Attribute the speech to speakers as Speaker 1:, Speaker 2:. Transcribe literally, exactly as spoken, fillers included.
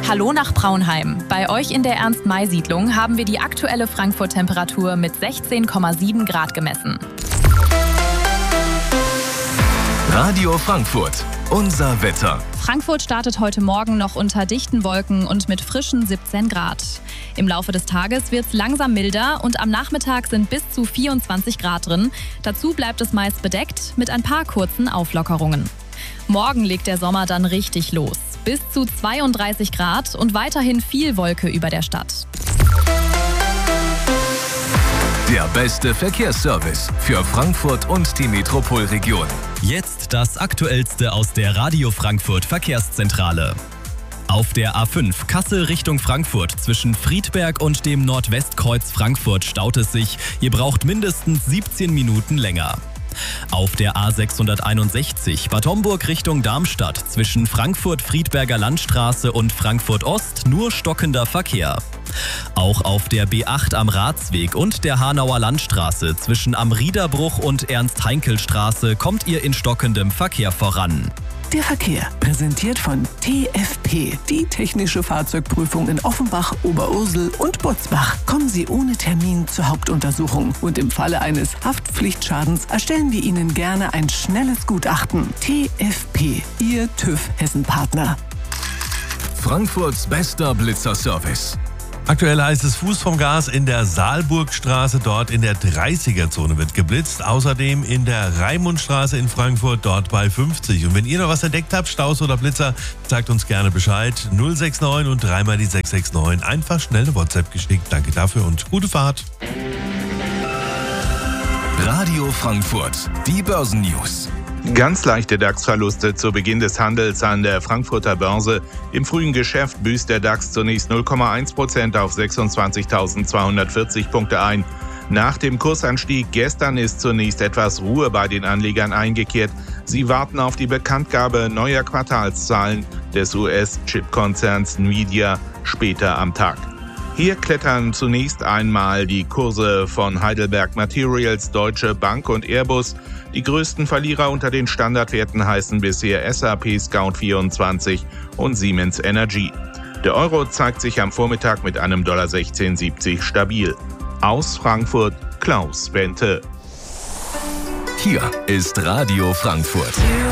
Speaker 1: Hallo nach Braunheim. Bei euch in der Ernst-May-Siedlung haben wir die aktuelle Frankfurt-Temperatur mit sechzehn Komma sieben Grad gemessen.
Speaker 2: Radio Frankfurt, unser Wetter.
Speaker 1: Frankfurt startet heute Morgen noch unter dichten Wolken und mit frischen siebzehn Grad. Im Laufe des Tages wird es langsam milder und am Nachmittag sind bis zu vierundzwanzig Grad drin. Dazu bleibt es meist bedeckt mit ein paar kurzen Auflockerungen. Morgen legt der Sommer dann richtig los. Bis zu zweiunddreißig Grad und weiterhin viel Wolke über der Stadt.
Speaker 2: Der beste Verkehrsservice für Frankfurt und die Metropolregion.
Speaker 3: Jetzt das Aktuellste aus der Radio Frankfurt Verkehrszentrale. Auf der A fünf Kassel Richtung Frankfurt zwischen Friedberg und dem Nordwestkreuz Frankfurt staut es sich. Ihr braucht mindestens siebzehn Minuten länger. Auf der A sechshunderteinundsechzig Bad Homburg Richtung Darmstadt zwischen Frankfurt-Friedberger Landstraße und Frankfurt-Ost nur stockender Verkehr. Auch auf der B acht am Ratsweg und der Hanauer Landstraße zwischen Am Riederbruch und Ernst-Heinkel-Straße kommt ihr in stockendem Verkehr voran.
Speaker 4: Der Verkehr, präsentiert von T F P, die technische Fahrzeugprüfung in Offenbach, Oberursel und Butzbach. Kommen Sie ohne Termin zur Hauptuntersuchung und im Falle eines Haftpflichtschadens erstellen wir Ihnen gerne ein schnelles Gutachten. T F P, Ihr TÜV Hessen-Partner.
Speaker 2: Frankfurts bester Blitzerservice.
Speaker 5: Aktuell heißt es Fuß vom Gas in der Saalburgstraße, dort in der dreißiger-Zone wird geblitzt. Außerdem in der Raimundstraße in Frankfurt, dort bei fünfzig. Und wenn ihr noch was entdeckt habt, Staus oder Blitzer, sagt uns gerne Bescheid. null sechs neun und dreimal die sechs sechs neun. Einfach schnell eine WhatsApp geschickt. Danke dafür und gute Fahrt.
Speaker 2: Radio Frankfurt, die Börsennews.
Speaker 6: Ganz leichte DAX-Verluste zu Beginn des Handels an der Frankfurter Börse. Im frühen Geschäft büßt der DAX zunächst null Komma eins Prozent auf sechsundzwanzigtausendzweihundertvierzig Punkte ein. Nach dem Kursanstieg gestern ist zunächst etwas Ruhe bei den Anlegern eingekehrt. Sie warten auf die Bekanntgabe neuer Quartalszahlen des U S-Chip-Konzerns Nvidia später am Tag. Hier klettern zunächst einmal die Kurse von Heidelberg Materials, Deutsche Bank und Airbus. Die größten Verlierer unter den Standardwerten heißen bisher S A P Scout vierundzwanzig und Siemens Energy. Der Euro zeigt sich am Vormittag mit einem sechzehn Komma siebzig stabil. Aus Frankfurt, Klaus Bente.
Speaker 2: Hier ist Radio Frankfurt.